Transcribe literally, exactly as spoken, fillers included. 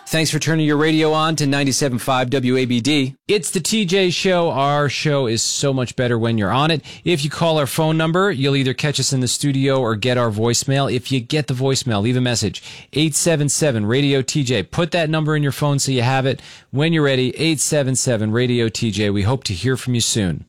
Thanks for turning your radio on to ninety-seven point five W A B D. It's the T J Show. Our show is so much better when you're on it. If you call our phone number, you'll either catch us in the studio or get our voicemail. If you get the voicemail, leave a message. eight seven seven radio T J. Put that number in your phone so you have it. When you're ready, eight seven seven radio T J. We hope to hear from you soon.